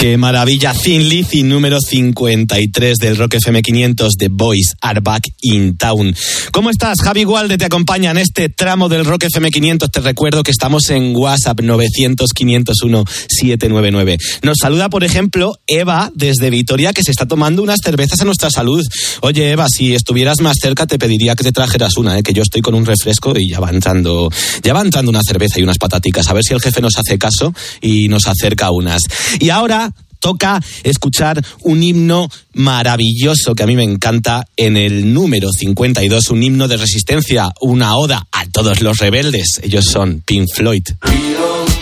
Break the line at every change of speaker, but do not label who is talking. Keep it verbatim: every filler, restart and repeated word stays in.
Qué maravilla, Thin Lizzy, número cincuenta y tres del Rock F M quinientos, The Boys Are Back in Town. ¿Cómo estás? Javi Gualde te acompaña en este tramo del Rock F M quinientos. Te recuerdo que estamos en WhatsApp novecientos, quinientos uno, setecientos noventa y nueve. Nos saluda, por ejemplo, Eva desde Vitoria, que se está tomando unas cervezas a nuestra salud. Oye, Eva, si estuvieras más cerca te pediría que te trajeras una, ¿eh? Que yo estoy con un refresco y ya va entrando, ya va entrando una cerveza y unas pataticas. A ver si el jefe nos hace caso y nos acerca unas. Y ahora toca escuchar un himno maravilloso que a mí me encanta en el número cincuenta y dos, un himno de resistencia, una oda a todos los rebeldes. Ellos son Pink Floyd.